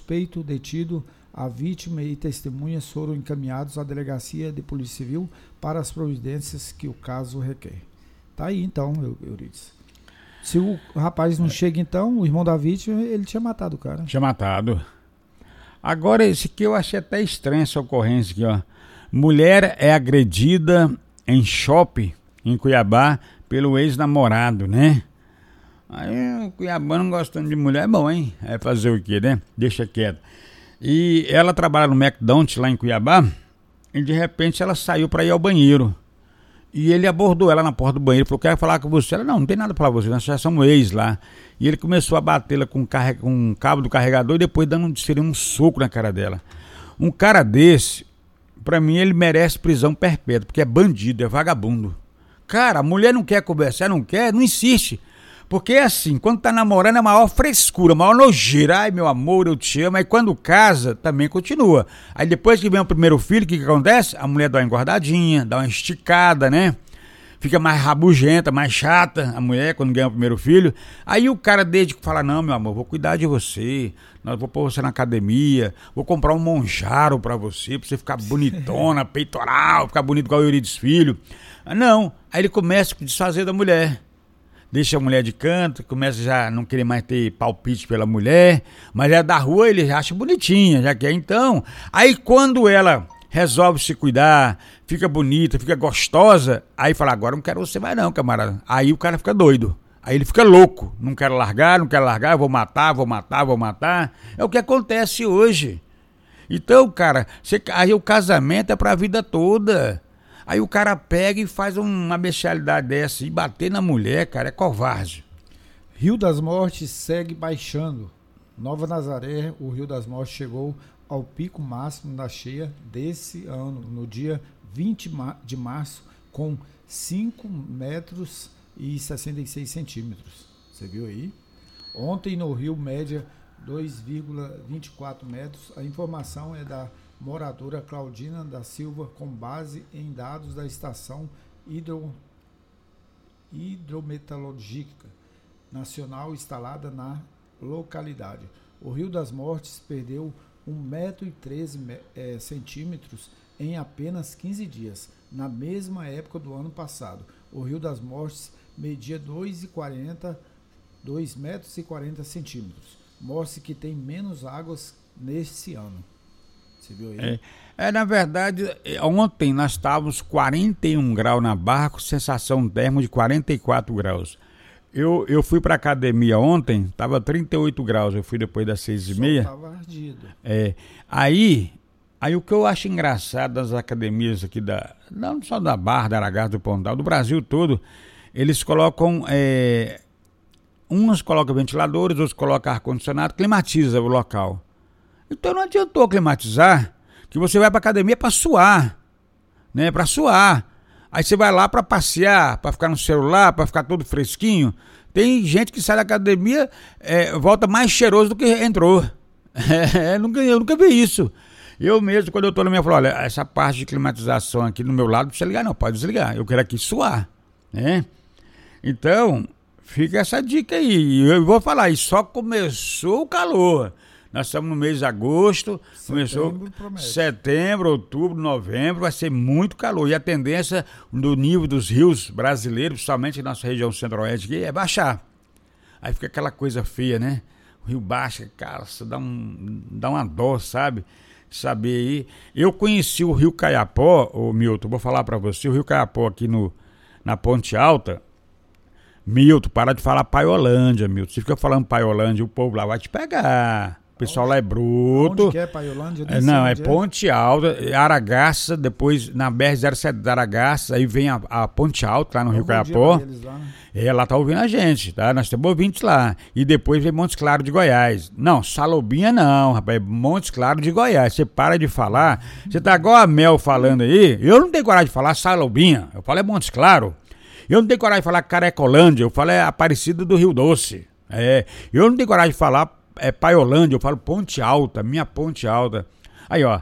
suspeito detido, a vítima e testemunhas foram encaminhados à delegacia de Polícia Civil para as providências que o caso requer. Tá aí então, Euridice. Se o rapaz não chega então, o irmão da vítima, ele tinha matado o cara. Tinha matado. Agora, esse aqui eu achei até estranho, essa ocorrência aqui, ó. Mulher é agredida em shopping, em Cuiabá, pelo ex-namorado, né? Aí o cuiabano gostando de mulher é bom, hein? É fazer o quê, né? Deixa quieto. E ela trabalha no McDonald's lá em Cuiabá, e de repente ela saiu para ir ao banheiro. E ele abordou ela na porta do banheiro, falou, quero falar com você. Ela, não tem nada pra falar com você, nós já somos ex lá. E ele começou a batê-la com um cabo do carregador e depois desferindo um soco na cara dela. Um cara desse, pra mim, ele merece prisão perpétua, porque é bandido, é vagabundo. Cara, a mulher não quer conversar, não insiste. Porque é assim, quando tá namorando é maior frescura, maior nojeira. Ai, meu amor, eu te amo. Aí quando casa, também continua. Aí depois que vem o primeiro filho, o que acontece? A mulher dá uma engordadinha, dá uma esticada, né? Fica mais rabugenta, mais chata, a mulher, quando ganha o primeiro filho. Aí o cara desde que fala, não, meu amor, vou cuidar de você. Vou pôr você na academia, vou comprar um Monjaro pra você ficar bonitona, peitoral, ficar bonito igual o Euridice Filho. Não, aí ele começa a desfazer da mulher. Deixa a mulher de canto, começa já a não querer mais ter palpite pela mulher, mas é da rua, ele acha bonitinha, já que é então. Aí quando ela resolve se cuidar, fica bonita, fica gostosa, aí fala, agora não quero você mais não, camarada. Aí o cara fica doido, aí ele fica louco, não quero largar, eu vou matar. É o que acontece hoje. Então, cara, aí o casamento é pra vida toda. Aí o cara pega e faz uma bestialidade dessa e bater na mulher, cara, é covarde. Rio das Mortes segue baixando. Nova Nazaré, o Rio das Mortes chegou ao pico máximo da cheia desse ano, no dia 20 de março, com 5 metros e 66 centímetros. Você viu aí? Ontem no Rio, média 2,24 metros. A informação é da moradora Claudina da Silva, com base em dados da estação hidrometeorológica nacional instalada na localidade. O Rio das Mortes perdeu 1,13 centímetros em apenas 15 dias. Na mesma época do ano passado, o Rio das Mortes media 2,40 centímetros. Mostra que tem menos águas nesse ano. Você viu aí? Na verdade, ontem nós estávamos 41 graus na Barra, com sensação térmica de 44 graus. Eu fui pra academia ontem, tava 38 graus, eu fui depois das 6h30. Tava ardido. Aí o que eu acho engraçado das academias aqui, não só da Barra, da Aragaça, do Pontal, do Brasil todo, eles colocam, uns colocam ventiladores, outros colocam ar-condicionado, climatiza o local. Então não adiantou climatizar, que você vai pra academia pra suar, né? Pra suar. Aí você vai lá pra passear, pra ficar no celular, pra ficar todo fresquinho. Tem gente que sai da academia, volta mais cheiroso do que entrou. Eu nunca vi isso. Eu mesmo, quando eu tô na minha, falo, olha, essa parte de climatização aqui no meu lado, não precisa ligar não, pode desligar. Eu quero aqui suar, né? Então, fica essa dica aí. Eu vou falar, e só começou o calor. Nós estamos no mês de agosto, começou setembro, outubro, novembro, vai ser muito calor. E a tendência do nível dos rios brasileiros, principalmente na nossa região centro-oeste, aqui, é baixar. Aí fica aquela coisa feia, né? O rio baixa, cara, isso dá uma dó, sabe? Saber aí. Eu conheci o Rio Caiapó, ô Milton, vou falar pra você, o Rio Caiapó aqui na Ponte Alta. Milton, para de falar Paiolândia, Milton. Você fica falando Paiolândia, o povo lá vai te pegar. O pessoal lá é bruto. Onde que é Paiolândia? Não, é Ponte Alta, Aragaça, depois na BR-07 da Aragaça, aí vem a Ponte Alta, lá no Rio Caiapó. Lá tá ouvindo a gente, tá? Nós temos ouvintes lá. E depois vem Montes Claros de Goiás. Não, Salobinha não, rapaz, Montes Claros de Goiás. Você para de falar, você tá igual a Mel falando aí. Eu não tenho coragem de falar Salobinha, eu falo Montes Claros. Eu não tenho coragem de falar Carecolândia, eu falo Aparecida do Rio Doce. Eu não tenho coragem de falar Paiolândia, eu falo Ponte Alta, minha Ponte Alta. Aí, ó,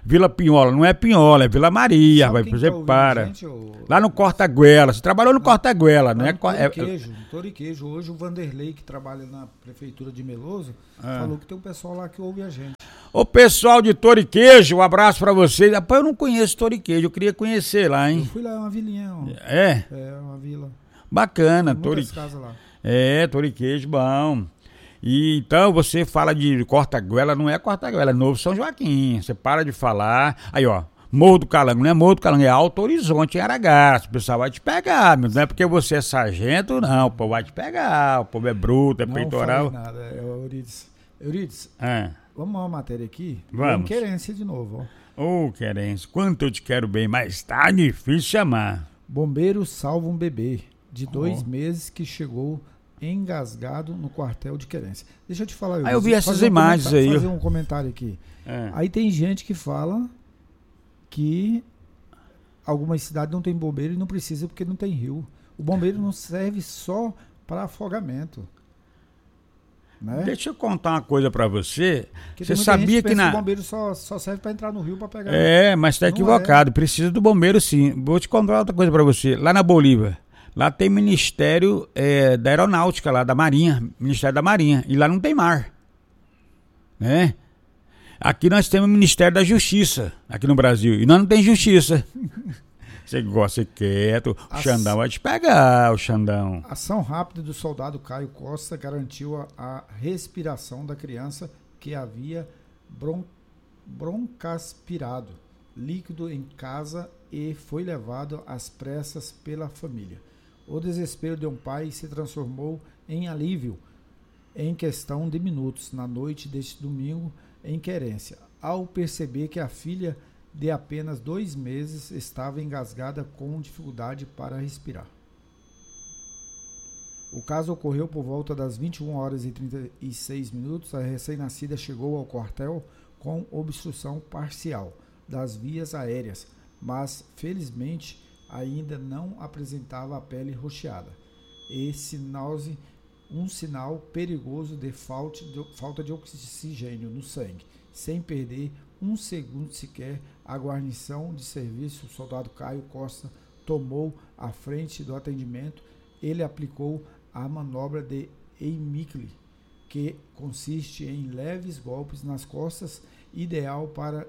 Vila Pinhola. Não é Pinhola, é Vila Maria, Sabe rapaz. quem Você tá ouvindo para. a gente, Lá no Corta-Guela. Você trabalhou no Corta-Guela, né? Toriquejo. Hoje o Vanderlei, que trabalha na prefeitura de Meloso, falou que tem um pessoal lá que ouve a gente. Ô pessoal de Toriquejo, um abraço pra vocês. Rapaz, eu não conheço Toriquejo, eu queria conhecer lá, Eu hein? fui lá, é uma vilinha. Ó. É? É, uma vila. Bacana, Tem muitas casas lá. Toriquejo, bom. E então você fala de Corta-Guela, não é Corta-Guela, é Novo São Joaquim. Você para de falar. Aí, ó, Morro do Calango, não é Morro do Calango, é Alto Horizonte, em Aragaço. O pessoal vai te pegar, meu. Não é porque você é sargento, não. O povo vai te pegar. O povo é bruto, é peitoral. Não falei nada, Euridice. Euridice, É. vamos uma matéria aqui. Vamos. Querência de novo, ó. Ô, Querência, quanto eu te quero bem, mas tá difícil chamar. Bombeiros salvam um bebê de 2 meses que chegou engasgado no quartel de Querência. Deixa eu te falar. Eu vi essas imagens aí. Fazer um comentário aqui. Aí tem gente que fala que algumas cidades não tem bombeiro e não precisa porque não tem rio. O bombeiro não serve só para afogamento. Né? Deixa eu contar uma coisa pra você. Porque Você sabia que o bombeiro só serve para entrar no rio para pegar. Mas tá equivocado. Precisa do bombeiro, sim. Vou te contar outra coisa pra você. Lá na Bolívia, lá tem Ministério da Aeronáutica, lá da Marinha, Ministério da Marinha, e lá não tem mar, né? Aqui nós temos o Ministério da Justiça, aqui no Brasil, e nós não tem justiça. Você gosta quieto, o Xandão vai te pegar, o Xandão. Ação rápida do soldado Caio Costa garantiu a respiração da criança que havia broncaspirado líquido em casa e foi levado às pressas pela família. O desespero de um pai se transformou em alívio em questão de minutos na noite deste domingo em Querência, ao perceber que a filha de apenas 2 meses estava engasgada com dificuldade para respirar. O caso ocorreu por volta das 21h36. A recém-nascida chegou ao quartel com obstrução parcial das vias aéreas, mas felizmente ainda não apresentava a pele roxeada e um sinal perigoso de falta de oxigênio no sangue. Sem perder um segundo sequer, a guarnição de serviço, o soldado Caio Costa, tomou a frente do atendimento. Ele aplicou a manobra de Heimlich, que consiste em leves golpes nas costas, ideal para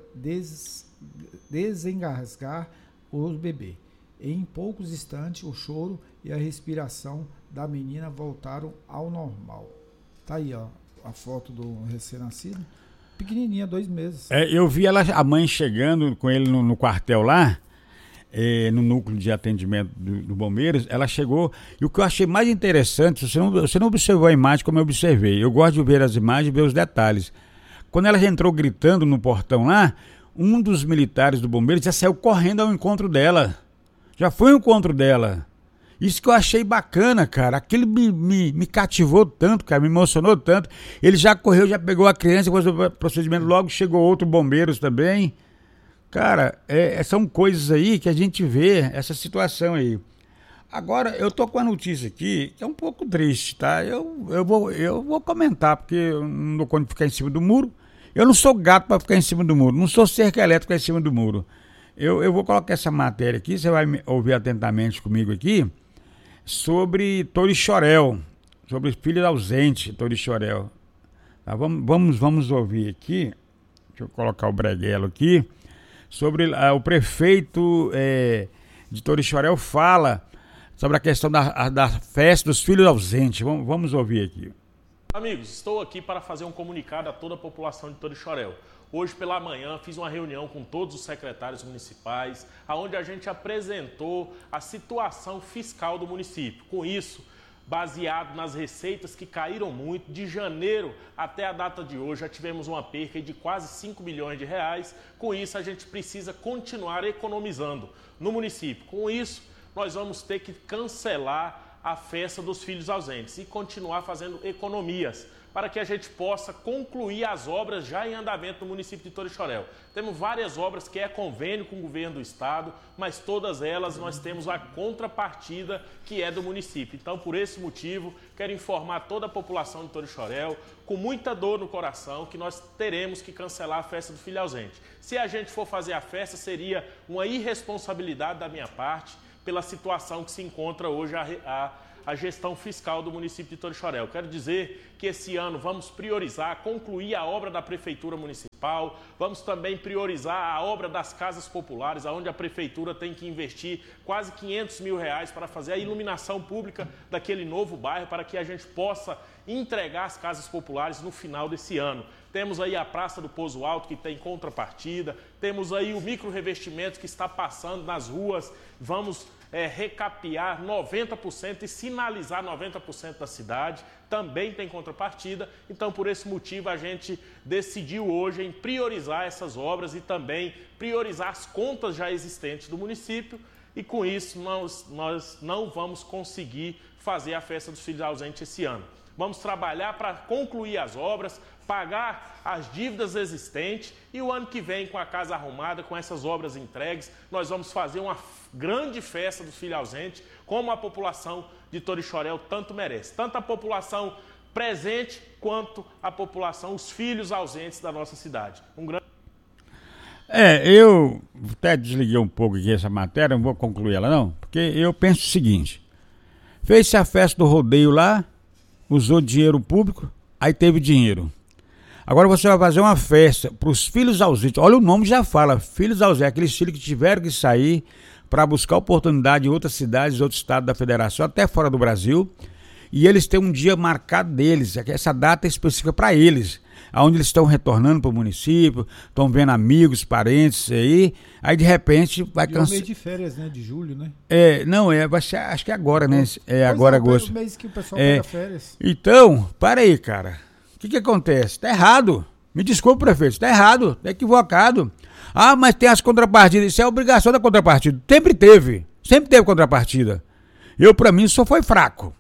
desengasgar o bebê. Em poucos instantes, o choro e a respiração da menina voltaram ao normal. Tá aí, ó, a foto do recém-nascido. Pequenininha, 2 meses. Eu vi a mãe chegando com ele no quartel lá, no núcleo de atendimento do Bombeiros. Ela chegou, e o que eu achei mais interessante, você não observou a imagem como eu observei. Eu gosto de ver as imagens e ver os detalhes. Quando ela já entrou gritando no portão lá, um dos militares do Bombeiros já saiu correndo ao encontro dela. Já foi ao encontro dela. Isso que eu achei bacana, cara. Aquilo me cativou tanto, cara, me emocionou tanto. Ele já correu, já pegou a criança, depois do procedimento, logo chegou outro bombeiros também. Cara, são coisas aí que a gente vê, essa situação aí. Agora, eu tô com a notícia aqui, que é um pouco triste, tá? Eu vou comentar, porque eu não dou conta de ficar em cima do muro. Eu não sou gato para ficar em cima do muro, não sou cerca elétrica em cima do muro. Eu vou colocar essa matéria aqui, você vai ouvir atentamente comigo aqui, sobre Torixoréu, sobre filho ausente, Torixoréu. Tá, vamos ouvir aqui, deixa eu colocar o breguelo aqui, sobre o prefeito de Torixoréu fala sobre a questão da festa dos filhos ausentes. Vamos ouvir aqui. Amigos, estou aqui para fazer um comunicado a toda a população de Torixoréu. Hoje pela manhã fiz uma reunião com todos os secretários municipais, onde a gente apresentou a situação fiscal do município. Com isso, baseado nas receitas que caíram muito, de janeiro até a data de hoje, já tivemos uma perca de quase 5 milhões de reais. Com isso, a gente precisa continuar economizando no município. Com isso, nós vamos ter que cancelar a festa dos filhos ausentes e continuar fazendo economias para que a gente possa concluir as obras já em andamento no município de Torixoréu. Temos várias obras que é convênio com o governo do estado, mas todas elas nós temos a contrapartida que é do município. Então, por esse motivo, quero informar toda a população de Torixoréu, com muita dor no coração, que nós teremos que cancelar a festa do filho ausente. Se a gente for fazer a festa, seria uma irresponsabilidade da minha parte, pela situação que se encontra hoje a gestão fiscal do município de Torixoréu. Quero dizer que esse ano vamos priorizar, concluir a obra da Prefeitura Municipal, vamos também priorizar a obra das casas populares, onde a Prefeitura tem que investir quase R$500 mil para fazer a iluminação pública daquele novo bairro, para que a gente possa entregar as casas populares no final desse ano. Temos aí a Praça do Pouso Alto, que tem contrapartida, temos aí o micro-revestimento que está passando nas ruas, vamos recapear 90% e sinalizar 90% da cidade, também tem contrapartida. Então, por esse motivo, a gente decidiu hoje em priorizar essas obras e também priorizar as contas já existentes do município, e com isso nós não vamos conseguir fazer a festa dos filhos ausentes esse ano. Vamos trabalhar para concluir as obras, pagar as dívidas existentes, e o ano que vem, com a casa arrumada, com essas obras entregues, nós vamos fazer uma grande festa dos filhos ausentes, como a população de Torixoréu tanto merece. Tanto a população presente, quanto a população, os filhos ausentes da nossa cidade. Eu até desliguei um pouco aqui essa matéria, não vou concluir ela não, porque eu penso o seguinte: fez-se a festa do rodeio lá, usou dinheiro público, aí teve dinheiro. Agora você vai fazer uma festa para os filhos ausentes. Olha, o nome já fala, filhos ausentes, aqueles filhos que tiveram que sair para buscar oportunidade em outras cidades, outros estados da federação, até fora do Brasil. E eles têm um dia marcado deles, essa data é específica para eles, onde eles estão retornando para o município, estão vendo amigos, parentes aí de repente vai cancelar. É o mês de férias, né, de julho, né? Vai ser, acho que é agora, né? Agora agosto. É o mês que o pessoal pega férias. Então, para aí, cara. O que acontece? Está errado. Me desculpe, prefeito, está errado, está equivocado. Ah, mas tem as contrapartidas, isso é obrigação da contrapartida. Sempre teve contrapartida. Para mim, só foi fraco.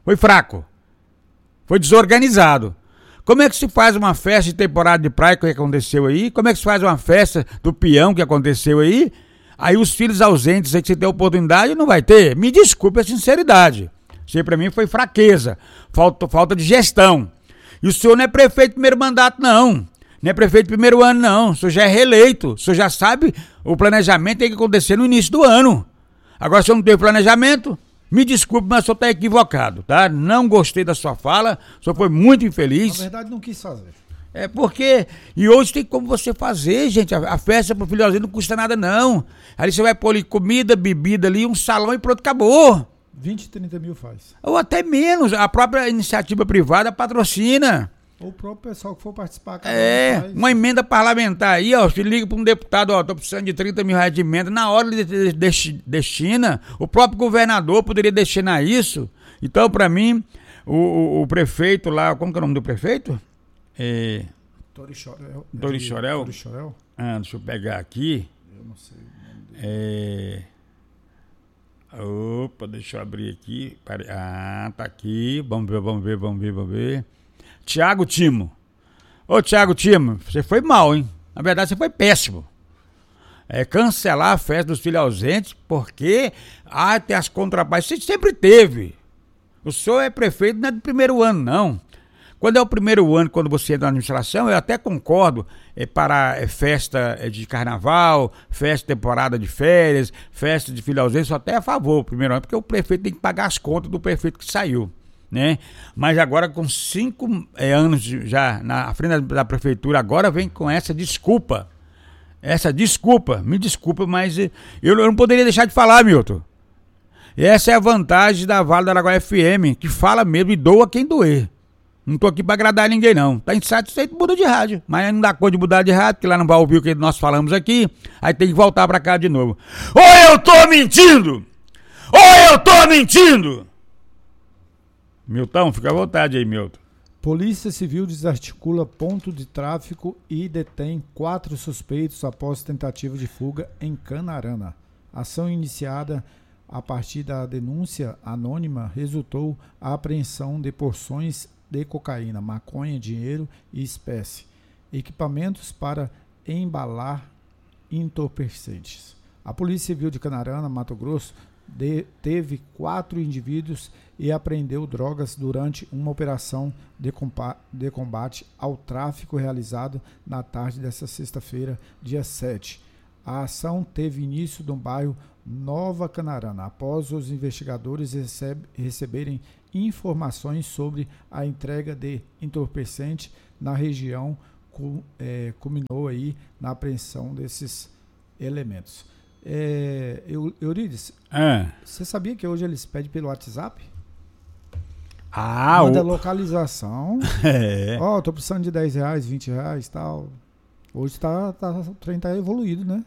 Foi desorganizado. Como é que se faz uma festa de temporada de praia que aconteceu aí? Como é que se faz uma festa do peão que aconteceu aí? Aí os filhos ausentes aí que você tem oportunidade não vai ter? Me desculpe a sinceridade. Isso aí pra mim foi fraqueza, falta de gestão. E o senhor não é prefeito de primeiro mandato, não. Não é prefeito de primeiro ano, não. O senhor já é reeleito. O senhor já sabe, o planejamento tem que acontecer no início do ano. Agora, se eu não tenho planejamento, me desculpe, mas o senhor está equivocado, tá? Não gostei da sua fala, o senhor foi muito infeliz. Na verdade, não quis fazer. E hoje tem como você fazer, gente. A festa pro filho ausente não custa nada, não. Ali você vai pôr ali comida, bebida ali, um salão e pronto, acabou. 20, 30 mil faz. Ou até menos, a própria iniciativa privada patrocina. Ou o próprio pessoal que for participar. Uma emenda parlamentar aí, você liga para um deputado, tô precisando de R$30 mil de emenda, na hora ele destina. O próprio governador poderia destinar isso. Então, para mim, o prefeito lá, como que é o nome do prefeito? Torixoréu. Torixoréu? Deixa eu pegar aqui. Eu não sei o nome dele. Opa, deixa eu abrir aqui. Tá aqui. Vamos ver. Tiago Timo. Ô, Tiago Timo, você foi mal, hein? Na verdade, você foi péssimo. Cancelar a festa dos filhos ausentes, porque tem as contrapartidas. Você sempre teve. O senhor é prefeito, não é do primeiro ano, não. Quando é o primeiro ano, quando você entra na administração, eu até concordo para festa de carnaval, festa de temporada de férias, festa de filho ausente, sou até a favor, primeiro ano, porque o prefeito tem que pagar as contas do prefeito que saiu, né? Mas agora com 5 anos já na frente da prefeitura, agora vem com essa desculpa. Me desculpa, mas eu não poderia deixar de falar, Milton. Essa é a vantagem da Vale do Araguaia FM, que fala mesmo e doa quem doer. Não tô aqui pra agradar ninguém, não. Tá insatisfeito, muda de rádio. Mas não dá conta de mudar de rádio, porque lá não vai ouvir o que nós falamos aqui. Aí tem que voltar pra cá de novo. Ou eu tô mentindo! Milton, fica à vontade aí, Milton. Polícia Civil desarticula ponto de tráfico e detém 4 suspeitos após tentativa de fuga em Canarana. Ação iniciada a partir da denúncia anônima resultou a apreensão de porções de cocaína, maconha, dinheiro e espécie, equipamentos para embalar entorpecentes. A Polícia Civil de Canarana, Mato Grosso, teve 4 indivíduos e apreendeu drogas durante uma operação de combate ao tráfico realizado na tarde desta sexta-feira, dia 7. A ação teve início no bairro Nova Canarana, após os investigadores receberem informações sobre a entrega de entorpecente na região, culminou aí na apreensão desses elementos. Eurídice, você sabia que hoje eles pedem pelo WhatsApp? Manda localização. Tô precisando de R$10, R$20 e tal. Hoje o trem tá evoluído, né?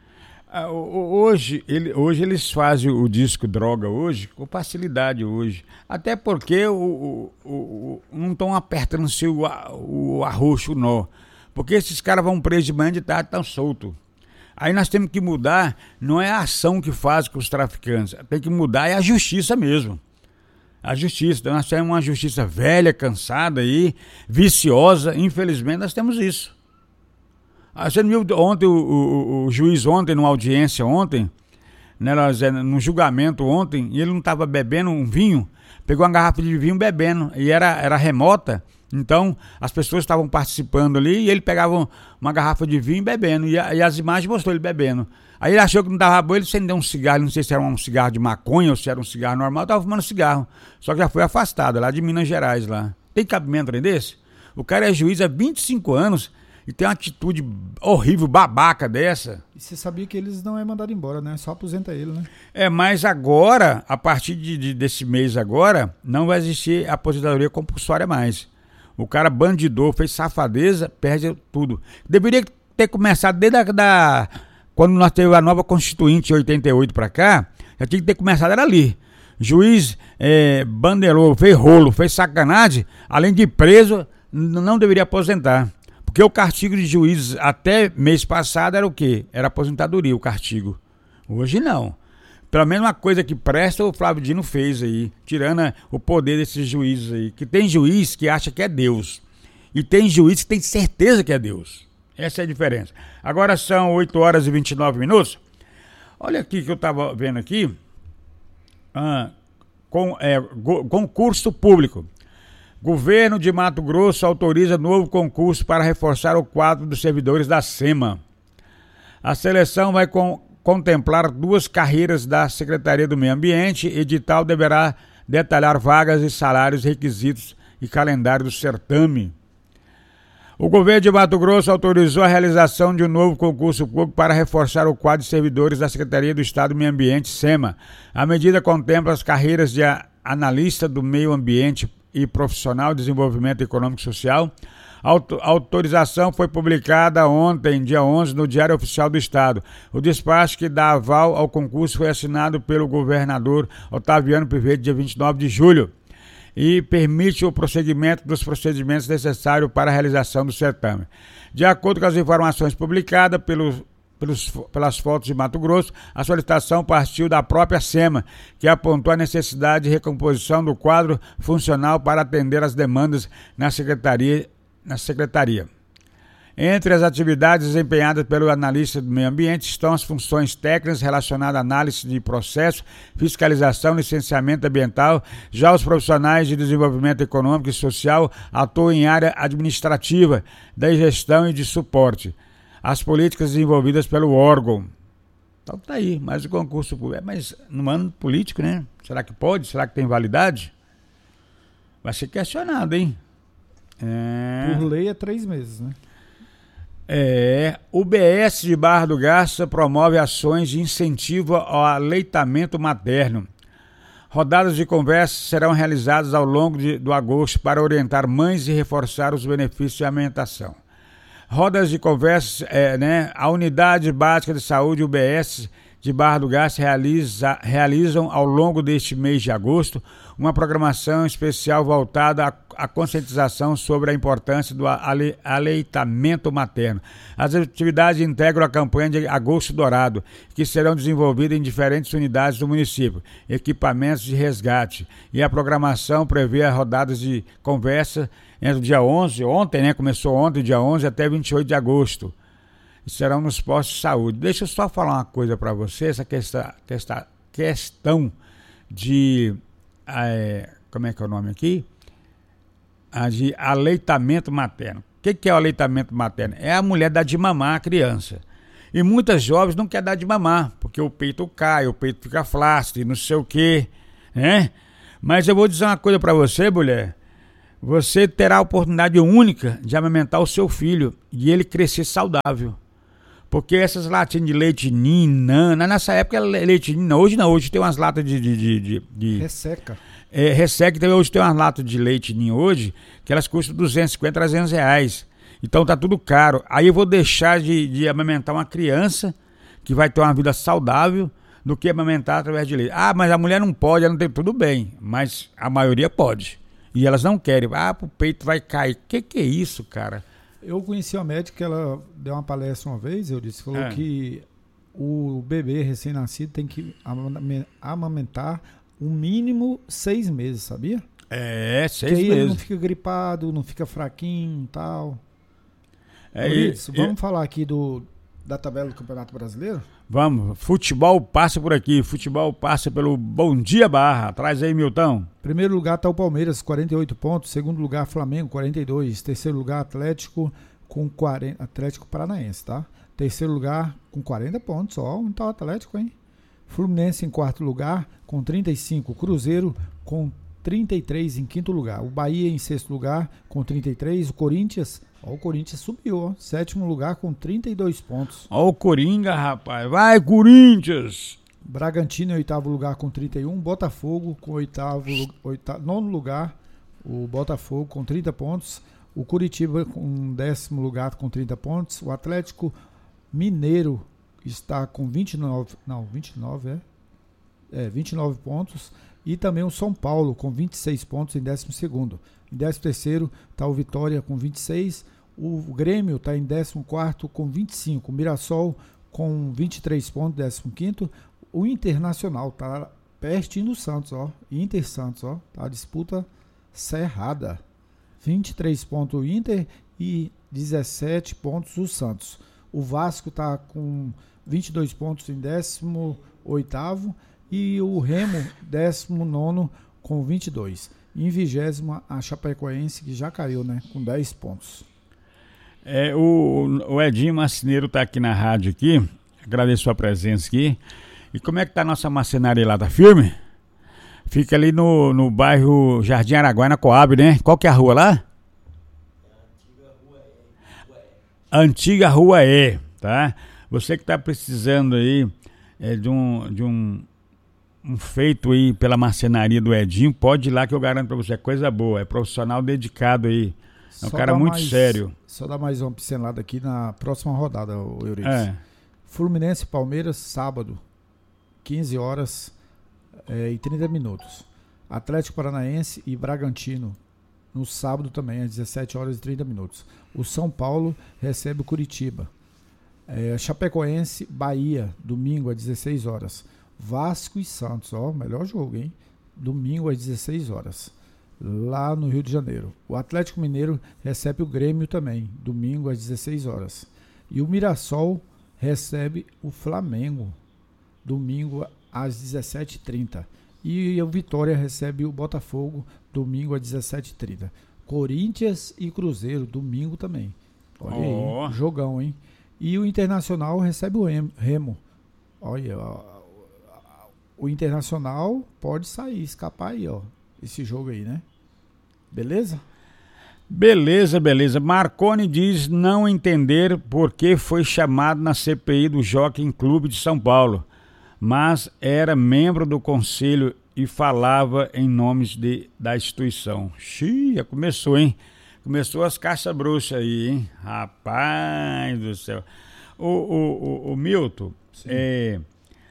Hoje eles fazem o disco droga hoje com facilidade hoje. Até porque não estão apertando-se o arroxo, o nó. Porque esses caras vão presos de manhã, de tarde, estão soltos. Aí nós temos que mudar, não é a ação que faz com os traficantes, tem que mudar é a justiça mesmo. A justiça, então nós temos uma justiça velha, cansada aí, viciosa, infelizmente nós temos isso. Você não viu ontem o juiz ontem, numa audiência ontem, né, num julgamento ontem, e ele não estava bebendo um vinho, pegou uma garrafa de vinho bebendo, e era remota. Então, as pessoas estavam participando ali e ele pegava uma garrafa de vinho bebendo. E as imagens mostrou ele bebendo. Aí ele achou que não estava bom, ele acendeu um cigarro, não sei se era um cigarro de maconha ou se era um cigarro normal, estava fumando cigarro. Só que já foi afastado, lá de Minas Gerais. Lá. Tem cabimento desse? O cara é juiz há 25 anos e tem uma atitude horrível, babaca dessa. E você sabia que eles não é mandado embora, né? Só aposenta ele, né? Mas agora, a partir desse mês agora, não vai existir aposentadoria compulsória mais. O cara bandidor, fez safadeza, perde tudo. Deveria ter começado desde quando nós tivemos a nova Constituinte, em 88 para cá, já tinha que ter começado, era ali. Juiz bandeirou, fez rolo, fez sacanagem, além de preso, não deveria aposentar. Porque o castigo de juiz até mês passado era o quê? Era aposentadoria, o castigo. Hoje não. Pelo menos uma coisa que presta, o Flávio Dino fez aí, tirando o poder desses juízes aí. Que tem juiz que acha que é Deus. E tem juiz que tem certeza que é Deus. Essa é a diferença. Agora são 8 horas e 29 minutos. Olha aqui que eu estava vendo aqui. Concurso público. Governo de Mato Grosso autoriza novo concurso para reforçar o quadro dos servidores da SEMA. A seleção vai contemplar 2 carreiras da Secretaria do Meio Ambiente. Edital deverá detalhar vagas e salários, requisitos e calendário do certame. O governo de Mato Grosso autorizou a realização de um novo concurso público para reforçar o quadro de servidores da Secretaria do Estado do Meio Ambiente, SEMA. A medida contempla as carreiras de analista do meio ambiente e profissional de desenvolvimento econômico e social. A autorização foi publicada ontem, dia 11, no Diário Oficial do Estado. O despacho que dá aval ao concurso foi assinado pelo governador Otaviano Pivete, dia 29 de julho, e permite o prosseguimento dos procedimentos necessários para a realização do certame. De acordo com as informações publicadas pelas fotos de Mato Grosso, a solicitação partiu da própria SEMA, que apontou a necessidade de recomposição do quadro funcional para atender às demandas na Secretaria. Entre as atividades desempenhadas pelo analista do meio ambiente estão as funções técnicas relacionadas à análise de processo, fiscalização, licenciamento ambiental. Já os profissionais de desenvolvimento econômico e social atuam em área administrativa, da gestão e de suporte às políticas desenvolvidas pelo órgão. Então tá aí, mas o concurso público, mas no ano político, né? Será que pode? Será que tem validade? Vai ser questionado, hein? Por lei é 3 meses, né? O BS de Barra do Garça promove ações de incentivo ao aleitamento materno. Rodadas de conversa serão realizadas ao longo do agosto para orientar mães e reforçar os benefícios de amamentação. Rodas de conversa, a Unidade Básica de Saúde, UBS, de Barra do Garça realizam ao longo deste mês de agosto uma programação especial voltada à conscientização sobre a importância do aleitamento materno. As atividades integram a campanha de Agosto Dourado, que serão desenvolvidas em diferentes unidades do município, equipamentos de resgate, e a programação prevê rodadas de conversa entre o dia 11, ontem, né? Começou ontem, dia 11, até 28 de agosto. E serão nos postos de saúde. Deixa eu só falar uma coisa para você, essa questão de, como é que é o nome aqui? De aleitamento materno. O que é o aleitamento materno? É a mulher dar de mamar à criança. E muitas jovens não querem dar de mamar, porque o peito cai, o peito fica flácido e não sei o quê, né? Mas eu vou dizer uma coisa para você, mulher. Você terá a oportunidade única de amamentar o seu filho e ele crescer saudável. Porque essas latinhas de leite ninho, nessa época era leite ninho, hoje não, hoje tem umas latas de resseca. Resseca, então hoje tem umas latas de leite ninho hoje, que elas custam 250, 300 reais. Então tá tudo caro. Aí eu vou deixar de amamentar uma criança que vai ter uma vida saudável do que amamentar através de leite. Ah, mas a mulher não pode, ela não tem, tudo bem, mas a maioria pode. E elas não querem. Ah, o peito vai cair. Que é isso, cara? Eu conheci uma médica que ela deu uma palestra uma vez, falou que o bebê recém-nascido tem que amamentar um mínimo 6 meses, sabia? 6 meses. Ele não fica gripado, não fica fraquinho e tal. Isso. Vamos falar aqui da tabela do Campeonato Brasileiro? Vamos, futebol passa por aqui, futebol passa pelo Bom Dia Barra. Traz aí, Milton. Primeiro lugar está o Palmeiras, 48 pontos. Segundo lugar, Flamengo, 42. Terceiro lugar, Atlético Paranaense, tá? Terceiro lugar, com 40 pontos. Ó, onde tá o Atlético, hein? Fluminense em quarto lugar, com 35. Cruzeiro, com 33 em quinto lugar. O Bahia em sexto lugar, com 33. O Corinthians subiu, ó. Sétimo lugar, com 32 pontos. Ó o Coringa, rapaz. Vai, Corinthians! Bragantino em oitavo lugar com 31, Botafogo com nono lugar, o Botafogo com 30 pontos, o Curitiba com 10º lugar com 30 pontos, o Atlético Mineiro está com 29 pontos, e também o São Paulo com 26 pontos em 12º. Em 13º está o Vitória com 26, o Grêmio está em 14º com 25, o Mirassol com 23 pontos, 15º. O Internacional tá pertinho do Santos, ó. Inter Santos, ó. Tá a disputa cerrada. 23 pontos o Inter e 17 pontos o Santos. O Vasco tá com 22 pontos em 18º e o Remo 19º com 22. E em 20º a Chapecoense, que já caiu, né, com 10 pontos. O Edinho Marceneiro tá aqui na rádio aqui. Agradeço a presença aqui. E como é que tá a nossa marcenaria lá? Tá firme? Fica ali no bairro Jardim Araguaia, na Coab, né? Qual que é a rua lá? Antiga Rua E, tá? Você que tá precisando aí de um feito aí pela marcenaria do Edinho, pode ir lá que eu garanto pra você, é coisa boa, é profissional dedicado aí. É um cara muito sério. Só dar mais uma pincelada aqui na próxima rodada, Euridice. Fluminense e Palmeiras, sábado, 15 horas e 30 minutos. Atlético Paranaense e Bragantino, no sábado também, às 17 horas e 30 minutos. O São Paulo recebe o Curitiba. Chapecoense, Bahia, domingo às 16 horas. Vasco e Santos, ó, melhor jogo, hein? Domingo às 16 horas, lá no Rio de Janeiro. O Atlético Mineiro recebe o Grêmio também, domingo às 16 horas. E o Mirassol recebe o Flamengo, domingo às 17h30. E o Vitória recebe o Botafogo, domingo às 17h30. Corinthians e Cruzeiro, domingo também. Olha aí, jogão, hein? E o Internacional recebe o Remo. Olha, o Internacional pode sair, escapar aí, ó. Esse jogo aí, né? Beleza? Beleza. Marconi diz não entender por que foi chamado na CPI do Jockey Clube de São Paulo, mas era membro do conselho e falava em nomes da instituição. Xiii, já começou, hein? Começou as caixas bruxas aí, hein? Rapaz do céu. O Milton,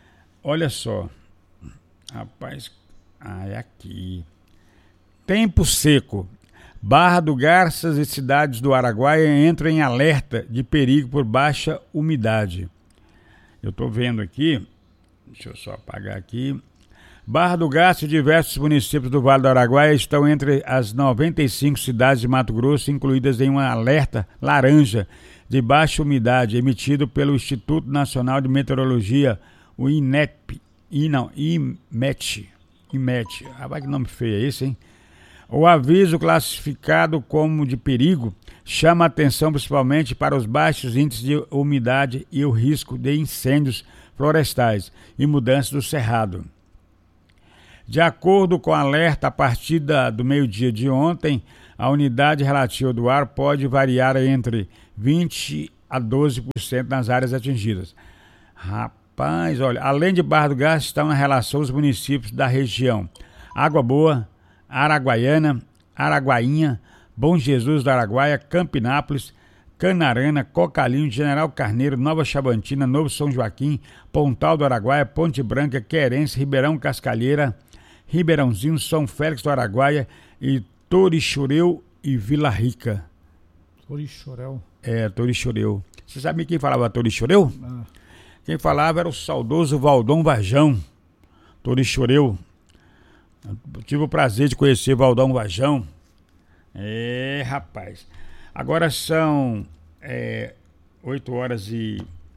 Olha só. Rapaz, é aqui. Tempo seco. Barra do Garças e cidades do Araguaia entram em alerta de perigo por baixa umidade. Eu estou vendo aqui, deixa eu só apagar aqui. Barra do Garças e diversos municípios do Vale do Araguaia estão entre as 95 cidades de Mato Grosso incluídas em um alerta laranja de baixa umidade emitido pelo Instituto Nacional de Meteorologia, o INEP. IMET. Que nome feio é esse, hein? O aviso classificado como de perigo chama a atenção principalmente para os baixos índices de umidade e o risco de incêndios florestais e mudanças do cerrado. De acordo com o alerta, a partir do meio-dia de ontem, a unidade relativa do ar pode variar entre 20% a 12% nas áreas atingidas. Rapaz, olha, além de Barra do Garças, estão na relação os municípios da região Água Boa, Araguaiana, Araguainha, Bom Jesus do Araguaia, Campinápolis, Canarana, Cocalinho, General Carneiro, Nova Chavantina, Novo São Joaquim, Pontal do Araguaia, Ponte Branca, Querência, Ribeirão Cascalheira, Ribeirãozinho, São Félix do Araguaia e Torixoreu e Vila Rica. Torixoreu? Torixoreu. Você sabe quem falava Torixoreu? Quem falava era o saudoso Valdom Vajão. Torixoreu. Eu tive o prazer de conhecer Valdão Vajão. Rapaz. Agora são 8 horas e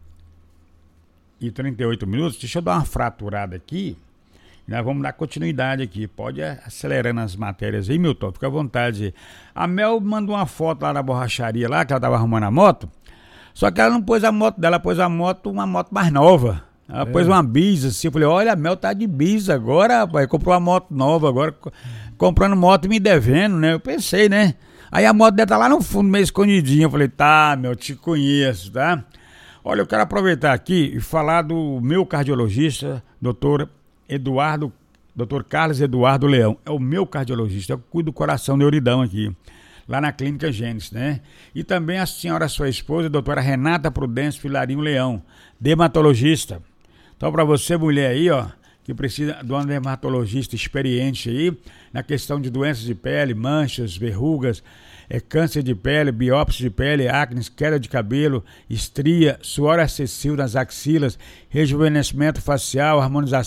38 minutos. Deixa eu dar uma fraturada aqui. Nós vamos dar continuidade aqui. Pode ir acelerando as matérias aí, Milton. Fica à vontade. A Mel mandou uma foto lá na borracharia lá, que ela estava arrumando a moto. Só que ela não pôs a moto dela, pôs uma moto mais nova. Ela pôs uma bis assim, eu falei, olha, a Mel tá de bis agora, rapaz, comprou uma moto nova agora, comprando moto e me devendo, né? Eu pensei, né? Aí a moto dela tá lá no fundo, meio escondidinha, eu falei, tá, Mel, te conheço, tá? Olha, eu quero aproveitar aqui e falar do meu cardiologista, doutor Carlos Eduardo Leão, é o meu cardiologista, eu cuido do coração neuridão aqui, lá na Clínica Gênesis, né? E também a senhora, sua esposa, a doutora Renata Prudêncio Filarinho Leão, dermatologista. Então, para você, mulher aí, ó, que precisa de uma dermatologista experiente aí, na questão de doenças de pele, manchas, verrugas, câncer de pele, biópsia de pele, acne, queda de cabelo, estria, suor excessivo nas axilas, rejuvenescimento facial, harmonização